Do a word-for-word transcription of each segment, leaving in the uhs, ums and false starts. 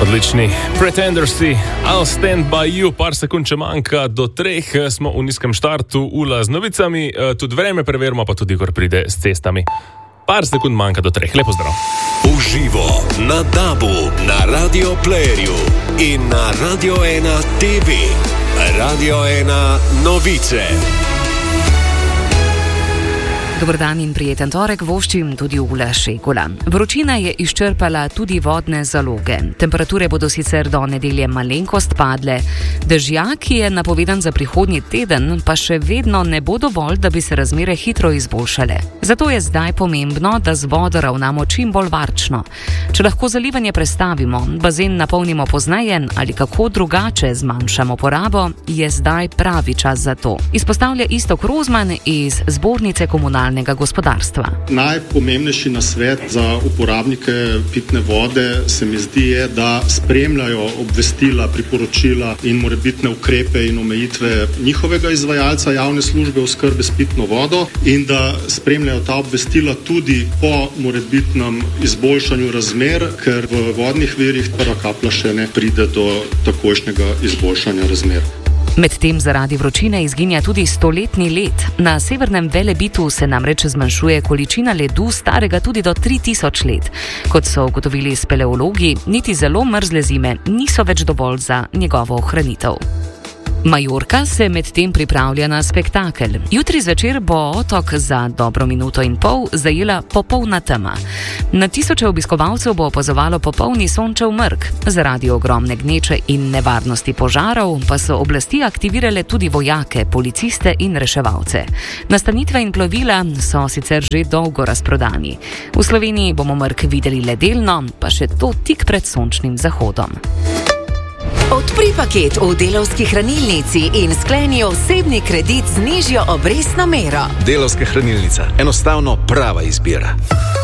Odlični Pretendersi, I'll stand by you, par sekund če manjka do treh, smo v nizkem štartu, Ula z novicami, tudi vreme preverimo, pa tudi, kor pride s cestami. Par sekund manjka do treh, lepo zdrav. Uživo na Dabu, na Radio Playerju in na Radio ena T V. Radio ena novice. Dobar dan in prijeten torek voščim tudi Ula Šegula. Vročina je izčrpala tudi vodne zaloge. Temperature bodo sicer do nedelje malenkost padle. Dežja, ki je napovedan za prihodnji teden, pa še vedno ne bo dovolj, da bi se razmere hitro izboljšale. Zato je zdaj pomembno, da z vodo ravnamo čim bolj varčno. Če lahko zalivanje prestavimo, bazen napolnimo pozneje ali kako drugače zmanjšamo porabo, je zdaj pravi čas za to. Izpostavlja Iztok Rozman iz Zbornice komunalnega gospodarstva. Najpomembnejši nasvet za uporabnike pitne vode se mi zdi je, da spremljajo obvestila, priporočila in morebitne ukrepe in omejitve njihovega izvajalca javne službe oskrbe s pitno vodo in da spremljajo ta obvestila tudi po morebitnem izboljšanju razmer, ker v vodnih virih prva kaplja še ne pride do takojšnjega izboljšanja razmer. Medtem zaradi vročine izginja tudi stoletni led. Na severnem Velebitu se namreč zmanjšuje količina ledu starega tudi do tri tisoč let. Kot so ugotovili speleologi, niti zelo mrzle zime niso več dovolj za njegovo ohranitev. Majorka se medtem pripravlja na spektakel. Jutri zvečer bo otok za dobro minuto in pol zajela popolna tema. Na tisoče obiskovalcev bo opazovalo popolni sončev mrk. Zaradi ogromne gneče in nevarnosti požarov pa so oblasti aktivirale tudi vojake, policiste in reševalce. Nastanitve in plovila so sicer že dolgo razprodani. V Sloveniji bomo mrk videli le delno, pa še to tik pred sončnim zahodom. Odpri paket v Delavski hranilnici in skleni osebni kredit z nižjo obrestno mero. Delavska hranilnica. Enostavno prava izbira.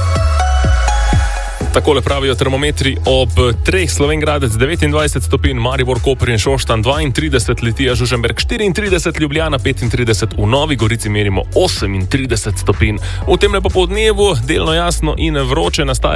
Takole pravijo termometri ob treh, Slovenj Gradec devetindvajset stopinj, Maribor, Koper in Šoštanj dvaintrideset, Litija, Žužemberk štiriintrideset, Ljubljana petintrideset, v Novi Gorici merimo osemintrideset stopinj. V tem popoldnevu delno jasno in vroče nastaja